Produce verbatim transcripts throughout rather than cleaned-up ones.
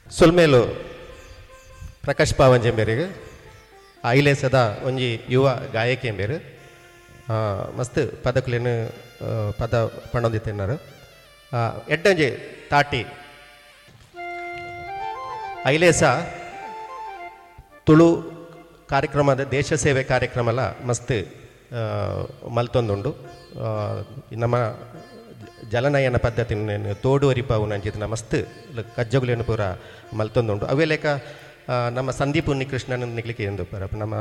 ಸುಲ್ಮೇಲು ಪ್ರಕಾಶ್ ಪಾವಂಜ್ ಎಂಬೇರಿಗೆ ಐಲೇಸದ ಒಂಜಿ ಯುವ ಗಾಯಕಿ ಎಂಬೇರು ಮಸ್ತ್ ಪದಕುಲೇನು ಪದ ಪಣೊಂದಿತ್ತಿನಾರು ಎಡ್ಡಂಜಿ ತಾಟಿ ಐಲೇಸ ತುಳು ಕಾರ್ಯಕ್ರಮದ ದೇಶ ಸೇವೆ ಕಾರ್ಯಕ್ರಮಲ ಮಸ್ತ್ ಮಲ್ತೊಂದುಂಡು ನಮ್ಮ ಜಲನಯನ ಪದ್ಧತಿ ತೋಡುವರಿಪಾವು ನಂಚಿನ ಮಸ್ತ್ ಕಜ್ಜಗುಲೇನು ಪೂರ ಮಲ್ತೊಂದುಂಡು ಅವೇ ಲೆಕ್ಕ ನಮ್ಮ ಸಂದೀಪ್ ಉನ್ನಿಕೃಷ್ಣನ ನಿಗ್ಲಿಕ್ಕೆ ಎಂದು ಪರ ನಮ್ಮ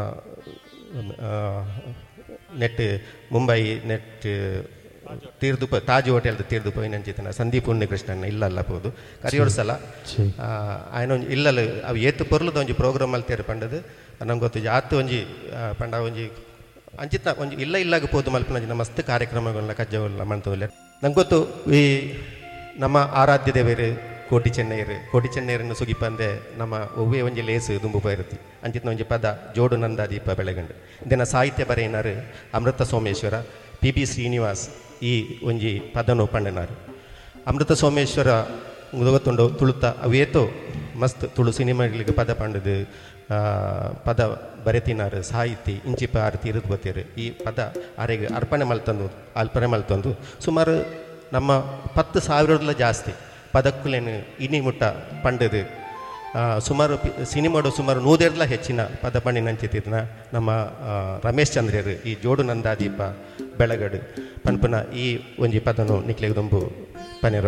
ನೆಟ್ ಮುಂಬೈ ನೆಟ್ ತೀರ್ದುಪ ತಾಜ್ ಹೋಟೆಲ್ದು ತೀರ್ದುಪ ನಂಚಿನ ಸಂದೀಪ್ ಉನ್ನಿಕೃಷ್ಣನ ಇಲ್ಲಲ್ಲ ಪೋದು ಕರಿಯೋಡು ಸಲ ಆಯ್ನ ಒಂಜಿ ಇಲ್ಲಲ್ಲ ಅವು ಏತು ಪೊರ್ಲದ ಒಂಜಿ ಪ್ರೋಗ್ರಾಮ್ ಅಲ್ಲಿ ತೇರು ಪಂಡದು ನಮ್ಗೆ ಗೊತ್ತು ಆತು ಒಂಜಿ ಪಂಡ ಒಂಜಿ ಅಂಚಿತ ಒಂಜಿ ಇಲ್ಲ ಇಲ್ಲಾಗ ಪೋದು ಮಲ್ಪನ ಮಸ್ತ್ ಕಾರ್ಯಕ್ರಮಗಳನ್ನ ಕಜ್ಜವಲ್ಲ ಮಾಡ್ತೋಲ್ಲ ನಂಗೆ ಗೊತ್ತು ಈ ನಮ್ಮ ಆರಾಧ್ಯ ದೇವರು ಕೋಟಿ ಚೆನ್ನೈರು ಕೋಟಿ ಚೆನ್ನೈರನ್ನು ಸುಗಿಪಂದೆ ನಮ್ಮ ಒವ್ವೇ ಒಂಜಿ ಲೇಸು ದುಂಬು ಬೈರುತ್ತಿ ಅಂಚಿನ ಒಂಜಿ ಪದ ಜೋಡು ನಂದ ದೀಪ ಬೆಳಗಂಡು ಇದನ್ನ ಸಾಹಿತ್ಯ ಬರೆಯಿನಾರು ಅಮೃತ ಸೋಮೇಶ್ವರ ಪಿ ಬಿ ಶ್ರೀನಿವಾಸ್ ಈ ಒಂಜಿ ಪದನು ಪಂಡನಾರು ಅಮೃತ ಸೋಮೇಶ್ವರ ಗೊತ್ತುಂಡು ತುಳುತ ಅವೇತೋ ಮಸ್ತ್ ತುಳು ಸಿನಿಮಾಗಳಿಗೆ ಪದ ಪಂಡದು ಪದ ಬರೆತಿನಾರು ಸಾಹಿತಿ ಇಂಚಿಪ ಆರತಿ ಇರುದು ಗೊತ್ತಿರು ಈ ಪದ ಆರೆಗೆ ಅರ್ಪಣೆ ಮಲ್ತಂದು ಅರ್ಪಣೆ ಮಲ್ತಂದು ಸುಮಾರು ನಮ್ಮ ಪತ್ತು ಸಾವಿರದಲ್ಲ ಜಾಸ್ತಿ ಪದಕ್ಕುಲೇನು ಇನಿ ಮುಟ್ಟ ಪಂಡದು ಸುಮಾರು ಸಿನಿಮಾಡು ಸುಮಾರು ನೂರೆರ್ಲ ಹೆಚ್ಚಿನ ಪದ ಪಂಡಿ ನಂಚಿತ್ತಿದ್ನ ನಮ್ಮ ರಮೇಶ್ ಚಂದ್ರರು ಈ ಜೋಡು ನಂದಾದೀಪ ಬೆಳಗಡು ಪನ್ಪುನ ಈ ಒಂಜಿ ಪದನು ನಿಕ್ಲೆಗೆ ದುಂಬು ಪನೆರು